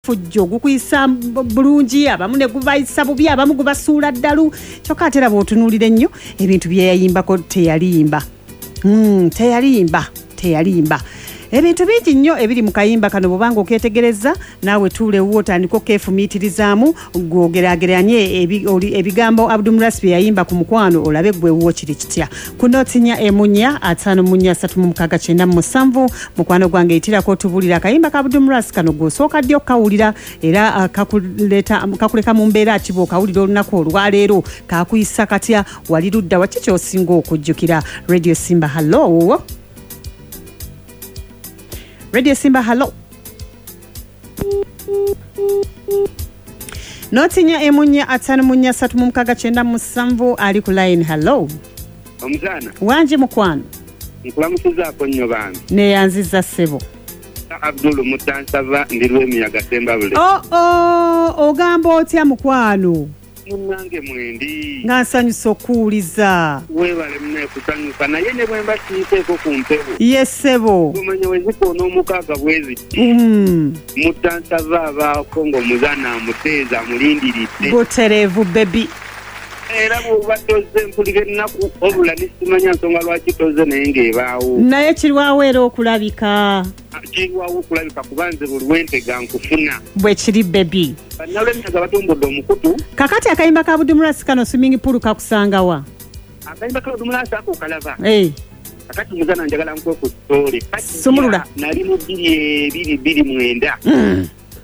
fujjo gukuyisa bulungi abamu ne gubayisa bubi abamu gubasuula ddalu kyokka ate era bw'otunuulira ennyo ebintu bye yayimbako teyalimba ebintu bingi nnyo ebiri mu kayimba kano bw'obanga okeetegereza naawe tuulewo otandika okeefumiitirizaamu gw'ogeraageranye ebigambo Abdulmuras bye yayimba ku mukwano olabe gwewo kiri kitya kuno tinya emunya 54997 mukwano gwange yitirako otubulira akayimba ka Abdulmuras kano gw'osooka ddi okawulira era kakuleka mu mbeera ki bw'okawulira olunaku olwaleero kakuyisa katya wali ludda waki ky'osinga okujjukira Radio Simba hello Radio Simba hello Notinya emunya 54997 ali ku line hello Omuzana wanje mukwano nkulamusizaako nnyo bantu neyanziza ssebo Abdul Mutansava ndirwe miyaga Sembabule ogamba otya mukwano munange mwendi nga nsanyusa okuwuliza weebale mune kusanyuka naye ne bwe mba siiteeko ku mpewo yesebo kumanya wezikoona omukaaga bweziti Mutansava abaako ng'omuzana amuteeza amulindiridde butereevu bebi era bw'oba tozze mpulira ennaku obula nisimanya nsonga lwaki tozze naye ng'ebaawo naye kirwawo era okulabika kirwawo okulabika kuba nze buli wentega nkufuna bwe kiri bebi bannalwemyaga batumbudde omukutu kakati akayimba ka Abdulmuras kano swimming pool kakusangawa akayimba ka Abdulmuras ako kalaba kakati muzana njagala nkwe ku story sumulula nali mu 2029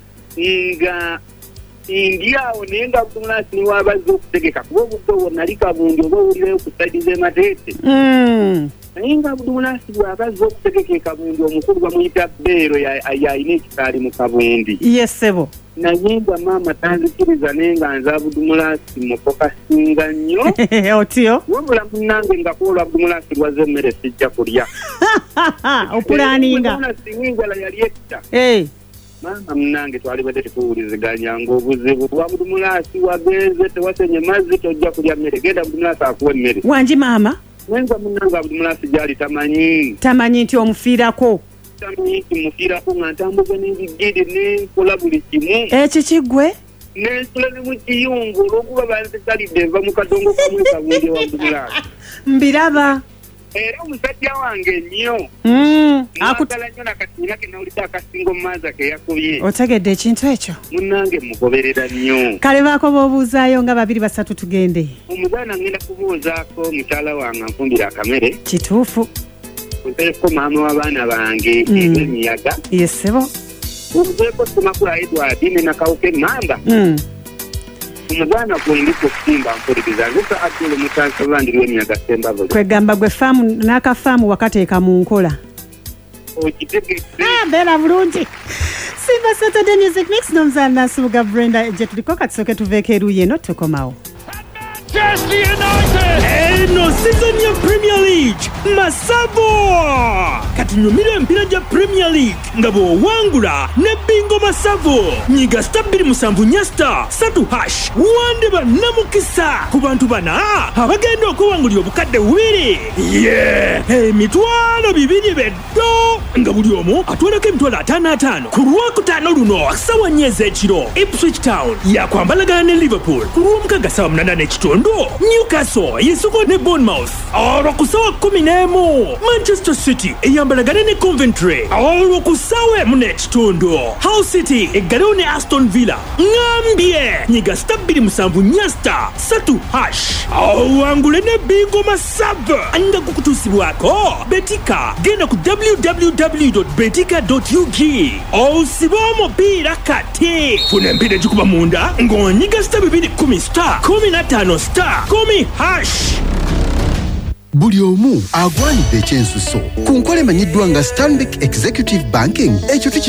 nga indiawo naye nga Abdulmuras niwabazze okutegeka kuba obudde obwo nali kabundi oba owulirayo ku saidi z'emateete naye nga Abdulmuras bw'abazze okutegeka ekabundi omukulu bamuyita beero yayina ekikaali mu kabundi yesebo naye nga maama tanzikiriza naye nga nze Abdulmuras mufokasinga nnyo otyo wabula munnange nga kuolwa Abdulmuras lwaze emmere sijja kulya opulaninga enjala yali etta maama munnange twalibadde tetuwuliziganya ng'obuzibu bwa Abdulmuras wagenze tewasenye mazzi tojja kulya mmere genda Abdulmuras akuwa emmere wanji maama nenga munnange Abdulmuras gyali tamanyi nti omufiirako tamanyi nti mufiirako nga ntambuza n'ebigere nenkola buli kimu ekikigwe nensula ne mu kiyungu olw'okuba banzigalidde nva mu kadongo kamu ekabundi wa Abdulmuras mbiraba era omusajja wange nnyo akutala nnyo nakatiina ke nawulidde akasingo mu maazi akeyakubye otegedde ekintu ekyo munnange mugoberera nnyo kale baako b'obuuzaayo nga 2-3 tugende omuzaana ngenda kubuuzaako mukyala wange anfumbira akamere kituufu nteeko maama w'abaana bange eb'emiyaga yesebo omuzeeko Semakula Edward ne Nakawuke Mamba omuzaana gwendi kusimba mpuliriza luka Abdul Mutansava ndirwe emiyaga Sembabule kwegamba gwe faamu n'akafaamu wakateeka mu nkola okitegedde beera bulungi Simba Saturday Music Mix n'omuzaana Nasubuga Brenda gye tuliko katusooke tuveeko eruuyi eno tukomawo Manchester United! Eno season ya Premier League Masavo! Kati nyumira empira ja Premier League nga bw'owangula ne bingo Masavo nyiga *279 *3# wande bannamukisa ku bantu bana abagenda okuwangulira obukadde 2 emitwalo 2 beddo nga buli omu atwalako emitwalo 55 ku Lwokutaano luno sawa 4 ez'ekiro Ipswich Town yakwambalagana ne Liverpool ku Lwomukaga sawa 8:30 Newcastle yesuko ne Bournemouth olwokusawa 11 Manchester City eyambalagana ne Coventry olwokusawa 1:30 Hull City eggalewo ne Aston Villa ngambye nyiga *279 *3# owangule ne bingo Masava nga kukutusibwako betika genda ku www.betika.ug osiba omupiira kati funa empira gikuba munda ng'onyiga *210 *15 Buli omu agwanidde ekyensuso ku nkola emanyiddwa nga Stanbic Executive Banking ekyo